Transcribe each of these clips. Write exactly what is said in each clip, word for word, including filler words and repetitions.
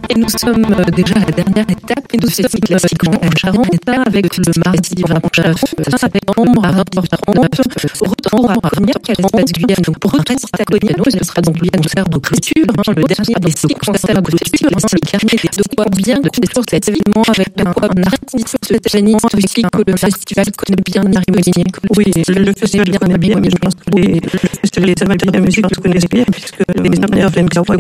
Et nous sommes déjà à la dernière étape, et nous sommes classiquement en Charente, avec le mardi vingt-neuf septembre à vingt heures trente, au retour à la première Espace Guyane. Donc pour un récital piano, ce sera donc le concert de clôture, le dernier des six concerts de clôture, le dernier de quoi bien de clôture cet événement avec un artiste pianiste aussi que le festival connaît bien Marie-Molinier. Oui, le festival connaît bien, mais je pense que les, le festival des amateurs de musique se connaissent bien, puisque les amateurs de musique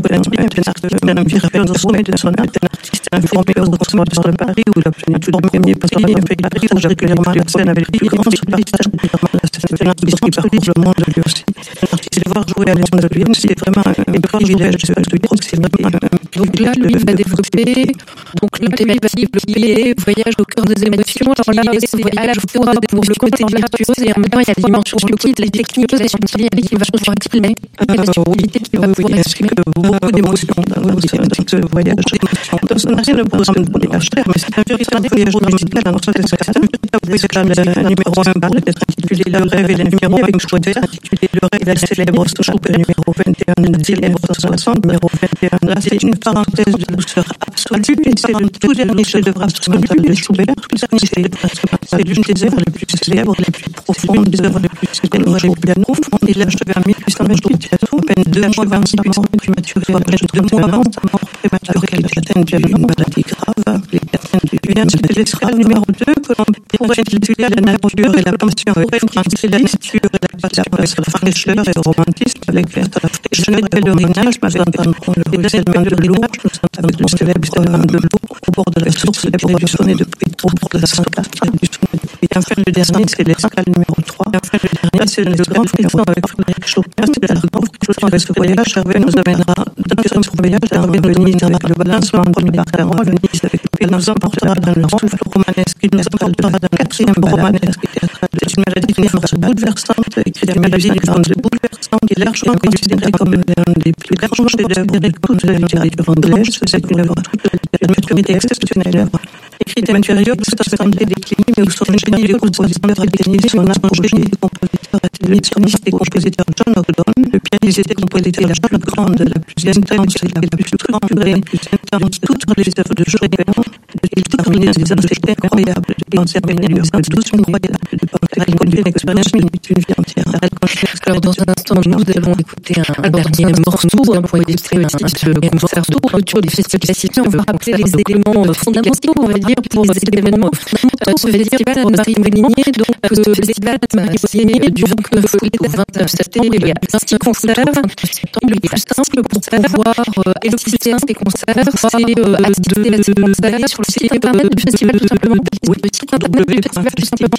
est un artiste informé au Conservatoire de Paris, où il a obtenu tout le premier prix, il a fait Paris, où j'ai régulièrement la scène avec lui, il commence à partager régulièrement la scène. C'est un artiste qui parcourt le monde lui aussi. C'est un artiste de voir jouer à l'émission de lui, c'est vraiment un privilège de lui, c'est vraiment un donc là, lui va développer, donc là, lui va développer Voyage au cœur des émotions. Alors là, c'est à la fois pour le côté virtuose et en même temps, il y a la dimension politique, les techniques, et surtout, il y a des dimensions subtiles, mais la subtilité qui va pouvoir exprimer beaucoup d'émotions dans ce voyage d'émotions. Donc, ça n'a rien de pour des voyages terres, mais c'est un véritable voyage musical dans notre association. C'est un numéro un bal, peut-être intitulé Le rêve et le numéro un, que je souhaitais intitulé Le rêve et la célèbre Chopin, numéro vingt et un, célèbre soixante, numéro vingt et un. Là, c'est une parenthèse de douceur absolue, et c'est un tout dernier chef-d'œuvre instrumental de Schubert, tout dernier chef-d'œuvre. C'est l'une des œuvres les plus célèbres, les plus profondes, des œuvres les plus célèbres au piano. Il l'a achevé en mille huit cent vingt-huit, à peine deux mois avant sa mort prématurée, à peine deux mois avant sa mort prématurée, elle était atteinte d'une maladie grave, les personnes du Guyane. C'était l'esclave numéro deux que l'on pourrait intituler La nature et la passion, c'est la nature et la passion, avec la fraîcheur et le romantisme, avec la fraîcheur et le pèlerinage, avec le déversement de l'eau, avec le célèbre de l'eau au bord de la source, célèbre du sonnet de pluie, au bord de la Sainte-Claire, du sonnet de pluie. Enfin, le dernier, c'est l'escale numéro trois. Enfin, le dernier, c'est le grand frisson avec Frédéric Chopin. C'est le grand frisson avec ce voyage. Hervé nous amènera dans ce voyage, Hervé de Nice avec le balancement premier par Caron, le Nice avec le pied, nous emportera dans le souffle romanesque, il nous emportera dans le quatrième romanesque théâtral. C'est une maladie qui est bouleversante, écrite une maladie bouleversante, qui est largement considérée comme l'un des plus grands chefs-d'œuvre de toute la littérature anglaise. C'est une œuvre, une maturité exceptionnelle. Écrite à l'intérieur, tout à fait décliné, mais où son génie de compositeur atteignait son apogée, le compositeur atteignait son et compositeur John Ogdon, le pianiste et compositeur la plus grande, la plus intense et la plus tremblée, la plus intense, toutes les œuvres de Chopin, il terminait des années incroyables, de pensées incroyables, douce incroyable, de pensées incroyables, une expérience minute, une vie entière. Alors, dans un instant, nous allons écouter un dernier morceau pour illustrer ce morceau autour du festival. On veut rappeler les éléments fondamentaux, on va dire, pour cet événement fondamentaux. Ce festival de Marie-Molinier, donc ce festival de Marie-Molinier du vingt-neuf août au vingt-neuf septembre, il y a six concerts. Septembre, il est plus simple pour pouvoir assister à ces concerts, c'est assister à ces concerts sur le site internet du festival, tout simplement. Le site internet du festival, tout simplement.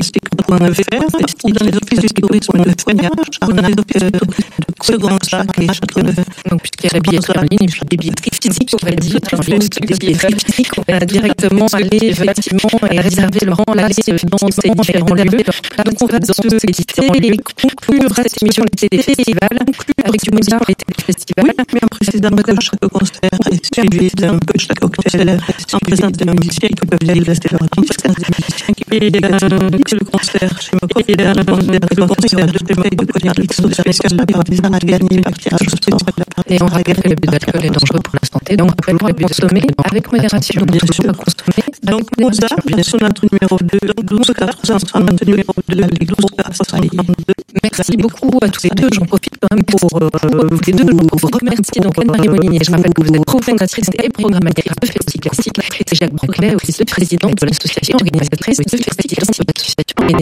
Ou dans les offices du tourisme de Foignage, ou dans les offices de second sac, donc puisqu'il y a la billetterie en ligne, et puis des billets physiques, on va dire, des billets physiques, on va directement aller effectivement et réserver le rang là, dans ces différents lieux. Là, donc on va dans ce éditer et conclure cette émission des festivals, conclure avec du Mozart et des festivals. Oui, mais en précisant que chaque concert est suivi d'un peu chaque cocktail, en présence des musiciens qui peuvent aller rester leur temps, en présence des musiciens qui peuvent aller le concert chez moi, et le concert de Témé de Cognac, sous la escalade par des armes à gagner, maquillage spécial. Et on rappelle que l'alcool est dangereux pour la santé, donc rappelons à consommer avec modération. Donc, à consommer. Donc, Mozart, sonate numéro deux, donc douze quatre cent trente numéro deux, les douze quatre cent trente-deux. Merci beaucoup à tous les deux. J'en profite quand même pour euh, vous les deux vous remercier. Donc, Anne-Marie Molinier, je rappelle que vous êtes cofondatrice et programmatrice de Festi Classique, et Jacques Broclet, aussi le président de l'association organisatrice de Festi Classique, l'association